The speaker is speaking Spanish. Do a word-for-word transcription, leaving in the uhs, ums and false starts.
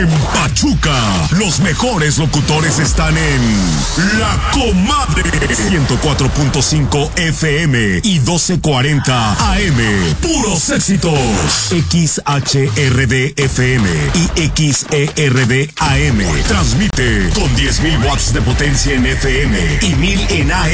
En Pachuca, los mejores locutores están en La Comadre. ciento cuatro punto cinco F M y doce cuarenta A M. Puros éxitos. X H R D F M y X E R D A M. Transmite con diez mil watts de potencia en F M y mil en A M.